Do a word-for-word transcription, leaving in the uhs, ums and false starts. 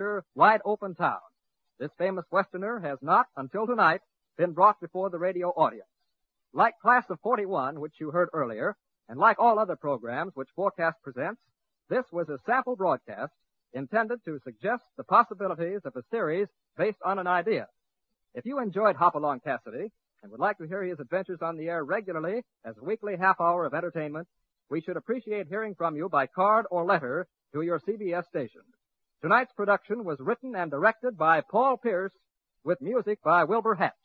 picture Wide Open Town. This famous Westerner has not, until tonight, been brought before the radio audience. Like Class of forty-one, which you heard earlier, and like all other programs which Forecast presents, this was a sample broadcast intended to suggest the possibilities of a series based on an idea. If you enjoyed Hopalong Cassidy and would like to hear his adventures on the air regularly as a weekly half hour of entertainment, we should appreciate hearing from you by card or letter to your C B S station. Tonight's production was written and directed by Paul Pierce with music by Wilbur Hatch.